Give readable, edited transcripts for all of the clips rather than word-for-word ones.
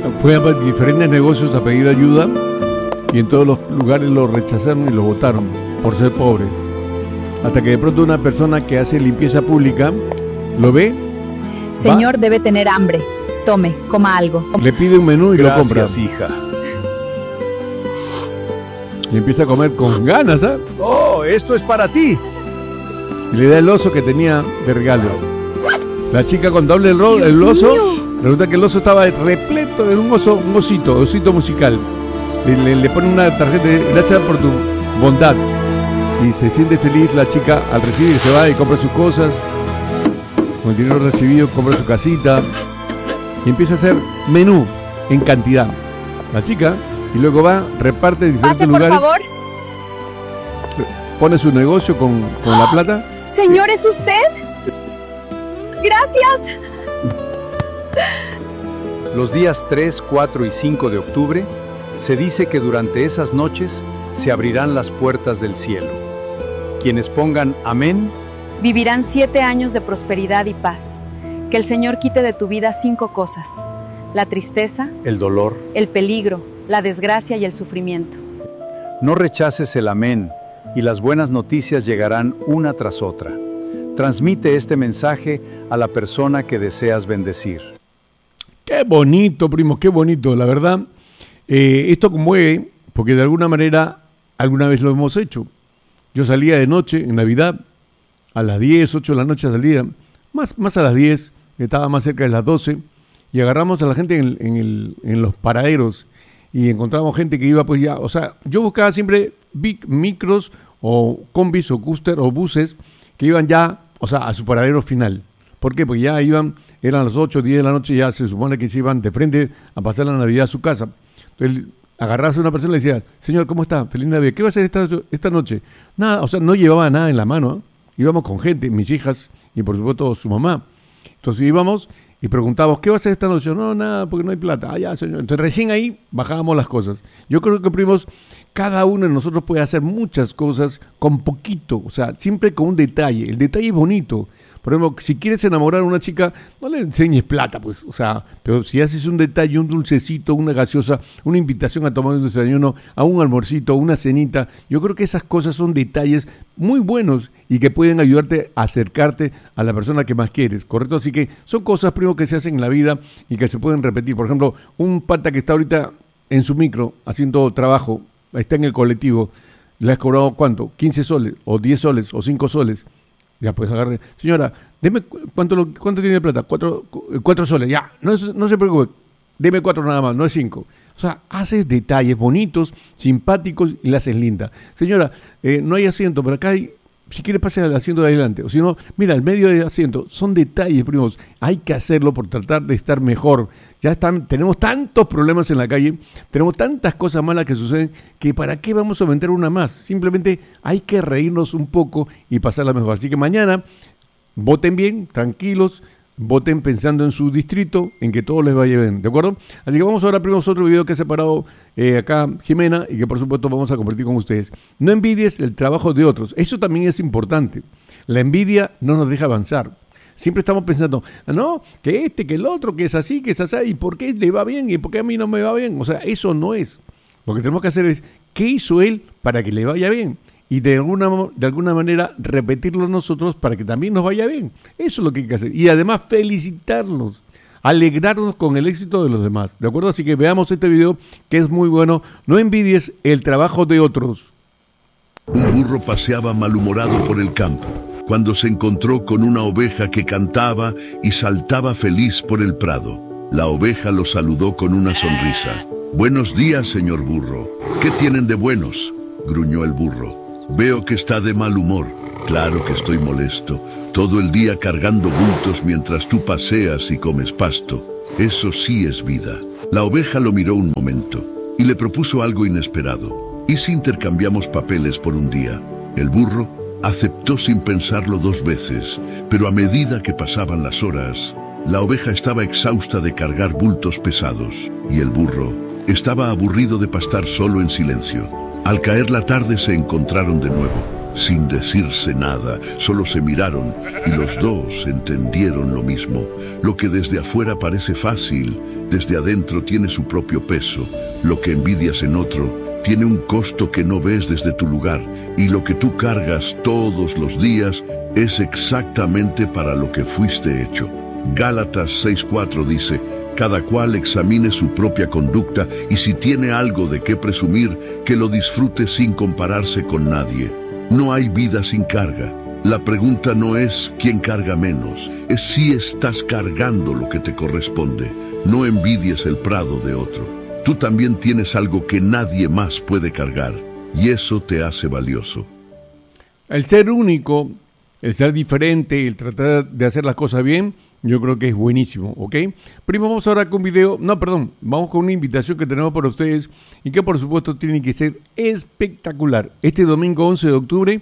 Fue a diferentes negocios a pedir ayuda y en todos los lugares lo rechazaron y lo votaron por ser pobre. Hasta que de pronto una persona que hace limpieza pública lo ve. Señor, debe tener hambre. Tome, coma algo. Le pide un menú y lo compra. Gracias, hija. Y empieza a comer con ganas, ¿ah? Oh, esto es para ti. Y le da el oso que tenía de regalo. La chica cuando habla el oso, resulta que el oso estaba repleto de un osito musical. Le pone una tarjeta de gracias por tu bondad. Y se siente feliz la chica al recibir, se va y compra sus cosas. Con el dinero recibido compra su casita. Y empieza a hacer menú en cantidad. La chica, y luego va, reparte en diferentes Pase, por lugares. favor. Pone su negocio con la plata. Señor, ¿es usted? Gracias. Los días 3, 4 y 5 de octubre, se dice que durante esas noches se abrirán las puertas del cielo. Quienes pongan amén, Vivirán 7 años de prosperidad y paz. Que el Señor quite de tu vida 5 cosas: la tristeza, el dolor. el peligro, la desgracia y el sufrimiento. No rechaces el amén y las buenas noticias llegarán una tras otra. Transmite este mensaje a la persona que deseas bendecir. Qué bonito, primo, qué bonito, la verdad. Esto conmueve porque de alguna manera alguna vez lo hemos hecho. Yo salía de noche, en Navidad, a las 10, 8 de la noche salía, más a las 10, estaba más cerca de las 12, y agarramos a la gente en los paraderos y encontramos gente que iba pues ya, o sea, yo buscaba siempre micros o combis o cúster o buses que iban ya, o sea, a su paradero final. ¿Por qué? Porque ya eran las 8, 10 de la noche, ya se supone que se iban de frente a pasar la Navidad a su casa. Entonces, agarrabas a una persona y le decía, señor, ¿cómo está? Feliz Navidad. ¿Qué va a hacer esta noche? Nada, o sea, no llevaba nada en la mano, ¿eh? Íbamos con gente, mis hijas y por supuesto su mamá. Entonces íbamos y preguntábamos, ¿qué va a hacer esta noche? No, nada, porque no hay plata. Ah, ya, señor. Entonces recién ahí bajábamos las cosas. Yo creo que, primos, cada uno de nosotros puede hacer muchas cosas con poquito, o sea, siempre con un detalle. El detalle es bonito. Por ejemplo, si quieres enamorar a una chica, no le enseñes plata, pues, o sea, pero si haces un detalle, un dulcecito, una gaseosa, una invitación a tomar un desayuno, a un almuercito, una cenita, yo creo que esas cosas son detalles muy buenos y que pueden ayudarte a acercarte a la persona que más quieres, ¿correcto? Así que son cosas, primo, que se hacen en la vida y que se pueden repetir. Por ejemplo, un pata que está ahorita en su micro haciendo trabajo, está en el colectivo, le has cobrado ¿cuánto? 15 soles, o 10 soles, o 5 soles. Ya, pues agarre. Señora, deme ¿cuánto tiene de plata? 4 soles, ya, no se preocupe, deme 4 nada más, no es 5. O sea, haces detalles bonitos, simpáticos y la haces linda. Señora, no hay asiento, pero acá hay, si quiere pase al asiento de adelante. O si no, mira, el medio de asiento. Son detalles, primos. Hay que hacerlo por tratar de estar mejor. Tenemos tantos problemas en la calle, tenemos tantas cosas malas que suceden, que ¿para qué vamos a aumentar una más? Simplemente hay que reírnos un poco y pasarla mejor. Así que mañana, voten bien, tranquilos, voten pensando en su distrito, en que todo les vaya bien, ¿de acuerdo? Así que vamos ahora, primos, otro video que ha separado acá Jimena y que por supuesto vamos a compartir con ustedes. No envidies el trabajo de otros, eso también es importante. La envidia no nos deja avanzar. Siempre estamos pensando, no, que que el otro, que es así, y por qué le va bien y por qué a mí no me va bien. O sea, eso no es. Lo que tenemos que hacer es, ¿qué hizo él para que le vaya bien? Y de alguna manera repetirlo nosotros para que también nos vaya bien. Eso es lo que hay que hacer. Y además felicitarlos, alegrarnos con el éxito de los demás. ¿De acuerdo? Así que veamos este video que es muy bueno. No envidies el trabajo de otros. Un burro paseaba malhumorado por el campo, cuando se encontró con una oveja que cantaba y saltaba feliz por el prado. La oveja lo saludó con una sonrisa. «Buenos días, señor burro. ¿Qué tienen de buenos?», gruñó el burro. «Veo que está de mal humor». «Claro que estoy molesto. Todo el día cargando bultos mientras tú paseas y comes pasto. Eso sí es vida». La oveja lo miró un momento y le propuso algo inesperado. «¿Y si intercambiamos papeles por un día?». El burro aceptó sin pensarlo 2 veces, pero a medida que pasaban las horas, la oveja estaba exhausta de cargar bultos pesados y el burro estaba aburrido de pastar solo en silencio. Al caer la tarde se encontraron de nuevo. sin decirse nada, solo se miraron y los dos entendieron lo mismo. Lo que desde afuera parece fácil, desde adentro tiene su propio peso. Lo que envidias en otro tiene un costo que no ves desde tu lugar, y lo que tú cargas todos los días es exactamente para lo que fuiste hecho. Gálatas 6:4 dice: cada cual examine su propia conducta, y si tiene algo de qué presumir, que lo disfrute sin compararse con nadie. No hay vida sin carga. La pregunta no es quién carga menos, es si estás cargando lo que te corresponde. No envidies el prado de otro. Tú también tienes algo que nadie más puede cargar, y eso te hace valioso. El ser único, el ser diferente, el tratar de hacer las cosas bien, yo creo que es buenísimo, ¿ok? Primo, vamos ahora con un video, vamos con una invitación que tenemos para ustedes y que por supuesto tiene que ser espectacular. Este domingo 11 de octubre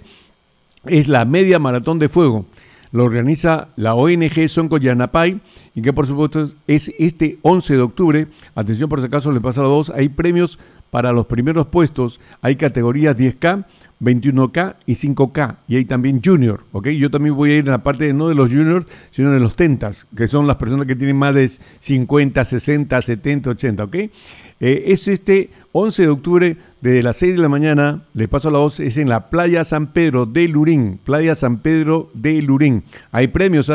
es la media maratón de fuego. Lo organiza la ONG Sonco Yanapay y que por supuesto es este 11 de octubre. Atención, por si acaso les pasa a los dos, hay premios para los primeros puestos, hay categorías 10K, 21K y 5K, y hay también Junior, ¿ok? Yo también voy a ir en la parte no de los Juniors, sino de los Tentas, que son las personas que tienen más de 50, 60, 70, 80, ¿ok? Es este 11 de octubre, desde las 6 de la mañana, les paso la voz, es en la Playa San Pedro de Lurín, Playa San Pedro de Lurín. Hay premios,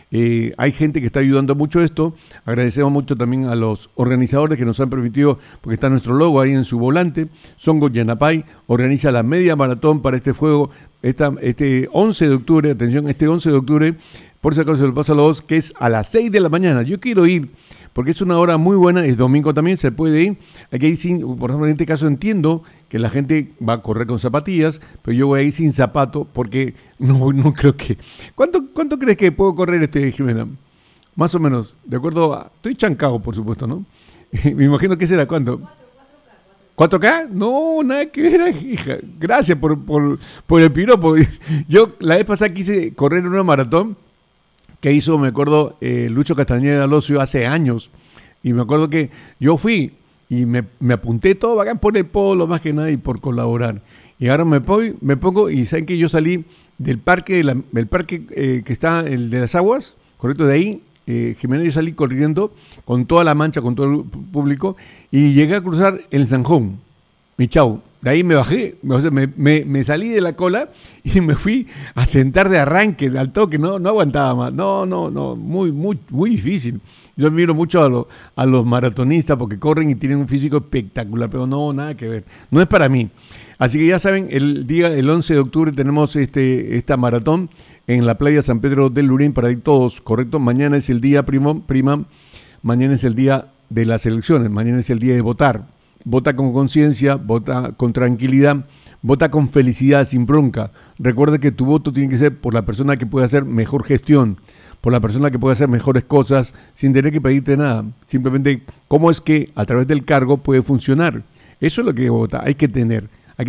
hay gente que está ayudando mucho esto. Agradecemos mucho también a los organizadores que nos han permitido, porque está nuestro logo ahí en su volante. Songo Yanapay organiza la media maratón para este fuego, este 11 de octubre, atención, este 11 de octubre, por si acaso se lo paso a la voz, que es a las 6 de la mañana. Yo quiero ir, porque es una hora muy buena, es domingo también, se puede ir. Aquí hay por ejemplo, en este caso entiendo que la gente va a correr con zapatillas, pero yo voy a ir sin zapato, porque no creo que... ¿Cuánto crees que puedo correr, Jimena? Más o menos, de acuerdo a... Estoy chancado, por supuesto, ¿no? Me imagino que será, ¿cuánto? 4K. No, nada que ver, hija. Gracias por el piropo. Yo la vez pasada quise correr una maratón que hizo, me acuerdo, Lucho Castañeda Locio hace años. Y me acuerdo que yo fui y me apunté todo bacán por el polo, más que nada, y por colaborar. Y ahora me pongo y saben que yo salí del parque, que está, el de las aguas, correcto, de ahí, Jimena, yo salí corriendo con toda la mancha, con todo el público, y llegué a cruzar el Zanjón, mi chau. De ahí me bajé, me salí de la cola y me fui a sentar de arranque, al toque, no aguantaba más. No, muy difícil. Yo admiro mucho a los maratonistas porque corren y tienen un físico espectacular, pero no, nada que ver. No es para mí. Así que ya saben, el 11 de octubre tenemos esta maratón en la playa San Pedro del Lurín para ir todos, ¿correcto? Mañana es el día, prima, mañana es el día de las elecciones, mañana es el día de votar. Vota con conciencia, vota con tranquilidad, vota con felicidad, sin bronca. Recuerda que tu voto tiene que ser por la persona que puede hacer mejor gestión, por la persona que puede hacer mejores cosas sin tener que pedirte nada. Simplemente cómo es que a través del cargo puede funcionar. Eso es lo que vota. Hay que tener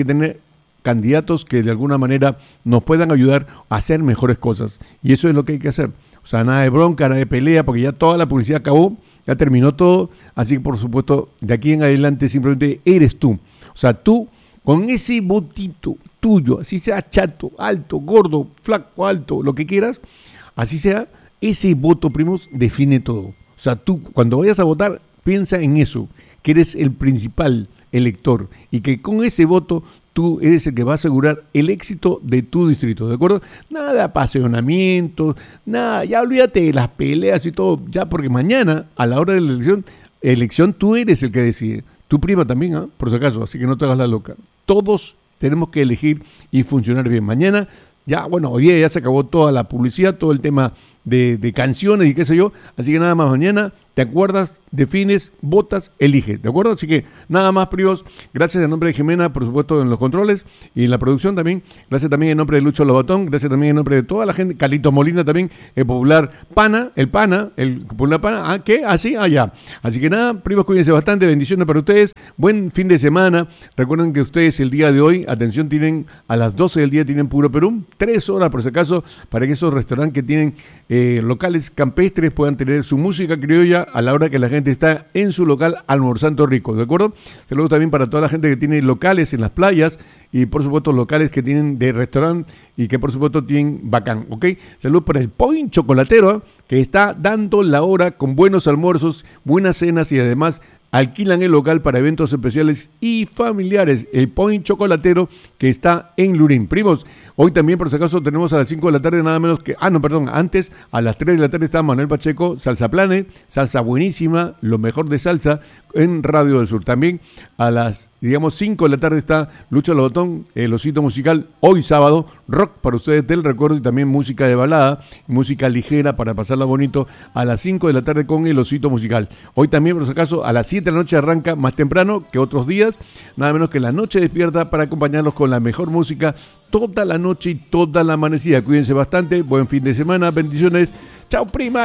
candidatos que de alguna manera nos puedan ayudar a hacer mejores cosas. Y eso es lo que hay que hacer. O sea, nada de bronca, nada de pelea, porque ya toda la publicidad acabó. Ya terminó todo, así que por supuesto, de aquí en adelante simplemente eres tú. O sea, tú con ese votito tuyo, así sea chato, alto, gordo, flaco, alto, lo que quieras, así sea, ese voto, primos, define todo. O sea, tú cuando vayas a votar, piensa en eso, que eres el principal elector y que con ese voto tú eres el que va a asegurar el éxito de tu distrito, ¿de acuerdo? Nada de apasionamientos, nada, ya olvídate de las peleas y todo, ya porque mañana, a la hora de la elección tú eres el que decide. Tu prima también, por si acaso, así que no te hagas la loca. Todos tenemos que elegir y funcionar bien. Mañana, ya, bueno, hoy día ya se acabó toda la publicidad, todo el tema de canciones y qué sé yo, así que nada más mañana te acuerdas, defines, votas, eliges, ¿de acuerdo? Así que nada más, primos, gracias en nombre de Jimena, por supuesto, en los controles y en la producción también, gracias también en nombre de Lucho Lobatón, gracias también en nombre de toda la gente, Carlito Molina también, el popular el popular Pana, ¿qué? Así, ya. Así que nada, primos, cuídense bastante, bendiciones para ustedes, buen fin de semana, recuerden que ustedes el día de hoy, atención, tienen a las 12 del día, tienen Puro Perú, 3 horas por si acaso, para que esos restaurantes que tienen locales campestres puedan tener su música criolla a la hora que la gente está en su local almorzando rico, ¿de acuerdo? Saludos también para toda la gente que tiene locales en las playas y por supuesto locales que tienen de restaurante y que por supuesto tienen bacán, ¿ok? Saludos para el Point Chocolatero, que está dando la hora con buenos almuerzos, buenas cenas y además alquilan el local para eventos especiales y familiares. El Point Chocolatero, que está en Lurín. Primos, hoy también por si acaso tenemos a las 5 de la tarde nada menos que... antes a las 3 de la tarde está Manuel Pacheco, Salsa Plane, salsa buenísima, lo mejor de salsa en Radio del Sur. También a las, 5 de la tarde está Lucho Lobotón, el osito musical, hoy sábado, rock para ustedes del recuerdo y también música de balada, música ligera para pasarla bonito a las 5 de la tarde con el osito musical. Hoy también por si acaso a las 7 de la noche arranca más temprano que otros días, nada menos que la noche despierta para acompañarlos con la mejor música toda la noche y toda la amanecida. Cuídense bastante, buen fin de semana, bendiciones, chao prima.